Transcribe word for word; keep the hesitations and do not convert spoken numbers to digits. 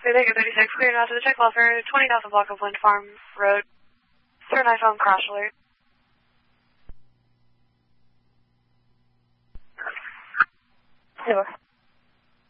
Vega thirty-six, clearing out to the check well for twenty thousand block of Wind Farm Road. Third iPhone crash alert. Hello.